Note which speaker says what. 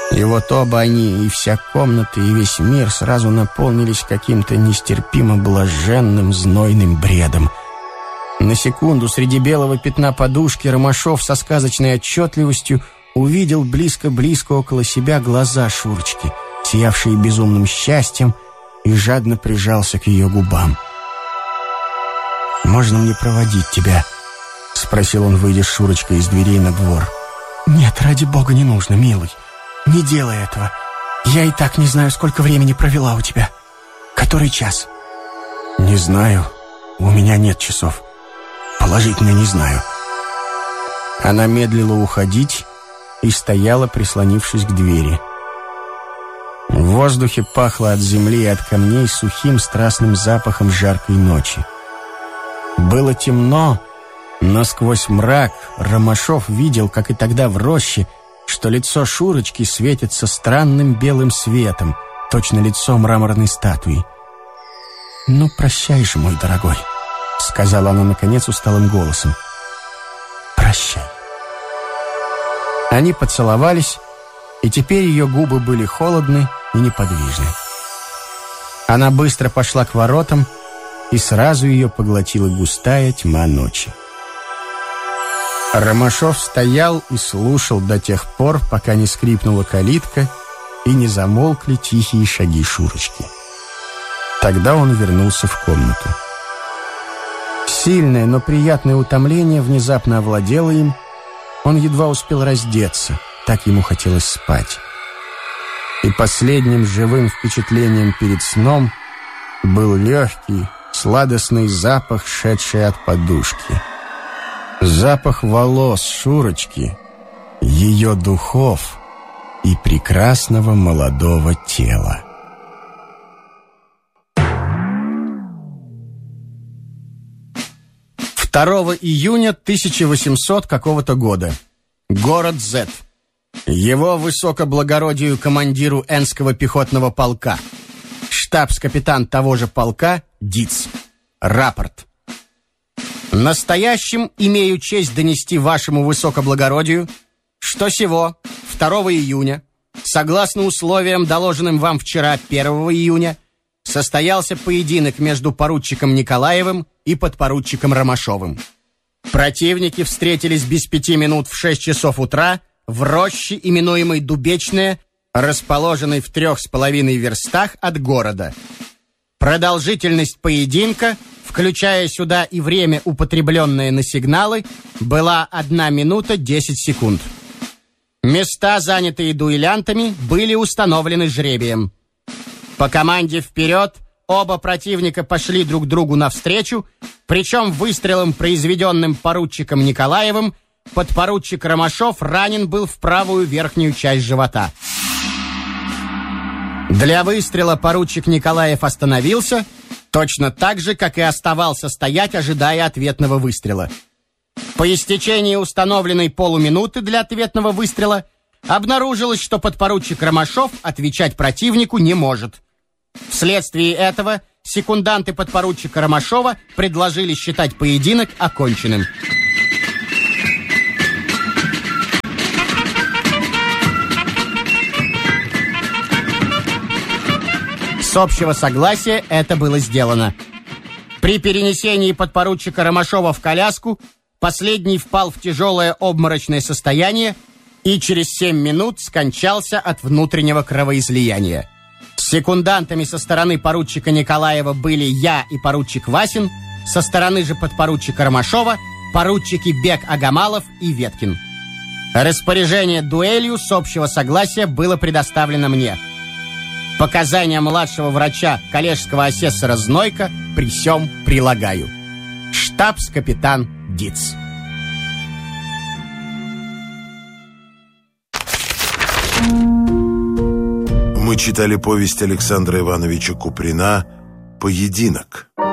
Speaker 1: И вот оба они, и вся комната, и весь мир сразу наполнились каким-то нестерпимо блаженным, знойным бредом. На секунду среди белого пятна подушки Ромашов со сказочной отчетливостью увидел близко-близко около себя глаза Шурочки, сиявшие безумным счастьем, и жадно прижался к ее губам. «Можно мне проводить тебя?» — спросил он, выйдя с Шурочкой из дверей на двор. «Нет, ради бога, не нужно, милый. Не делай этого. Я и так не знаю, сколько времени провела у тебя. Который час?» «Не знаю. У меня нет часов. Положительно не знаю». Она медлила уходить и стояла, прислонившись к двери. В воздухе пахло от земли и от камней сухим страстным запахом жаркой ночи. Было темно, но сквозь мрак Ромашов видел, как и тогда в роще, что лицо Шурочки светится странным белым светом, точно лицо мраморной статуи. «Ну, прощай же, мой дорогой», — сказала она, наконец, усталым голосом. «Прощай». Они поцеловались, и теперь ее губы были холодны и неподвижны. Она быстро пошла к воротам, и сразу ее поглотила густая тьма ночи. Ромашов стоял и слушал до тех пор, пока не скрипнула калитка и не замолкли тихие шаги Шурочки. Тогда он вернулся в комнату. Сильное, но приятное утомление внезапно овладело им. Он едва успел раздеться, так ему хотелось спать. И последним живым впечатлением перед сном был легкий, сладостный запах, шедший от подушки. Запах волос Шурочки, ее духов и прекрасного молодого тела. Июня 1800 какого-то года. Город З. Его высокоблагородию командиру Энского пехотного полка. Штабс-капитан того же полка Диц. Рапорт. Настоящим имею честь донести вашему высокоблагородию, что сего, 2 июня, согласно условиям, доложенным вам вчера, 1 июня, состоялся поединок между поручиком Николаевым и подпоручиком Ромашовым. Противники встретились без 5 минут в 6 часов утра в роще, именуемой Дубечная, расположенной в 3,5 верстах от города. Продолжительность поединка, включая сюда и время, употребленное на сигналы, была 1 минута 10 секунд. Места, занятые дуэлянтами, были установлены жребием. По команде «Вперед» оба противника пошли друг другу навстречу, причем выстрелом, произведенным поручиком Николаевым, подпоручик Ромашов ранен был в правую верхнюю часть живота. Для выстрела поручик Николаев остановился, точно так же, как и оставался стоять, ожидая ответного выстрела. По истечении установленной полуминуты для ответного выстрела обнаружилось, что подпоручик Ромашов отвечать противнику не может. Вследствие этого секунданты подпоручика Ромашова предложили считать поединок оконченным. С общего согласия это было сделано. При перенесении подпоручика Ромашова в коляску последний впал в тяжелое обморочное состояние и через 7 минут скончался от внутреннего кровоизлияния. Секундантами со стороны поручика Николаева были я и поручик Васин, со стороны же подпоручика Ромашова поручики Бек Агамалов и Веткин. Распоряжение дуэлью с общего согласия было предоставлено мне. Показания младшего врача коллежского асессора Знойка при сём прилагаю. Штабс-капитан Диц.
Speaker 2: Мы читали повесть Александра Ивановича Куприна «Поединок».